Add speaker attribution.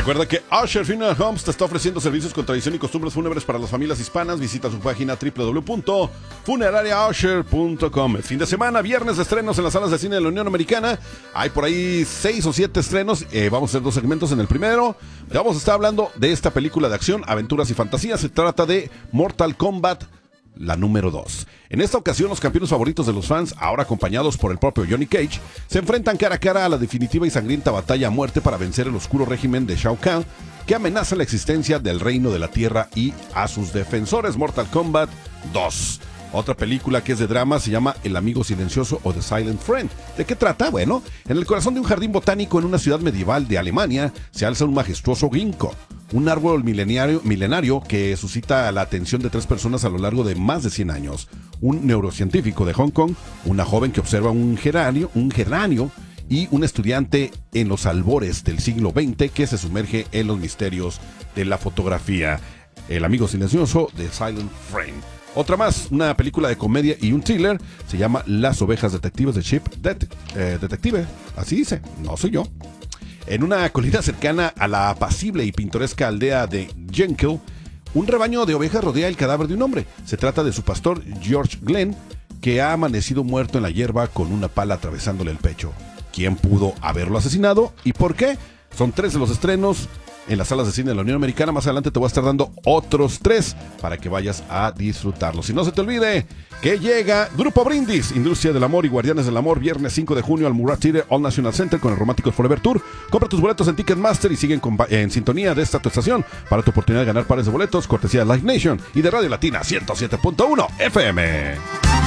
Speaker 1: Recuerda que Usher Funeral Homes te está ofreciendo servicios con tradición y costumbres fúnebres para las familias hispanas. Visita su página www.funerariausher.com. El fin de semana, viernes de estrenos en las salas de cine de la Unión Americana. Hay por ahí 6 o 7 estrenos. Vamos a hacer 2 segmentos. En el primero vamos a estar hablando de esta película de acción, aventuras y fantasía. Se trata de Mortal Kombat, la número 2. En esta ocasión, los campeones favoritos de los fans, ahora acompañados por el propio Johnny Cage, se enfrentan cara a cara a la definitiva y sangrienta batalla a muerte para vencer el oscuro régimen de Shao Kahn, que amenaza la existencia del reino de la tierra y a sus defensores. Mortal Kombat 2. Otra película que es de drama se llama El amigo silencioso o The Silent Friend. ¿De qué trata? Bueno, en el corazón de un jardín botánico en una ciudad medieval de Alemania se alza un majestuoso ginkgo, un árbol milenario que suscita la atención de 3 personas a lo largo de más de 100 años. Un neurocientífico de Hong Kong, una joven que observa un geranio y un estudiante en los albores del siglo XX que se sumerge en los misterios de la fotografía. El amigo silencioso de Silent Friend. Otra más, una película de comedia y un thriller, se llama Las ovejas detectives de Chip Detective, así dice, no soy yo. En una colina cercana a la apacible y pintoresca aldea de Jekyll, un rebaño de ovejas rodea el cadáver de un hombre. Se trata de su pastor George Glenn, que ha amanecido muerto en la hierba con una pala atravesándole el pecho. ¿Quién pudo haberlo asesinado y por qué? Son 3 de los estrenos en las salas de cine de la Unión Americana. Más adelante te voy a estar dando otros 3 para que vayas a disfrutarlos. Y no se te olvide que llega Grupo Brindis, Industria del Amor y Guardianes del Amor, viernes 5 de junio al Murat Theater All National Center con el Románticos Forever Tour. Compra tus boletos en Ticketmaster y siguen en sintonía de esta tu estación para tu oportunidad de ganar pares de boletos, cortesía de Live Nation y de Radio Latina 107.1 FM.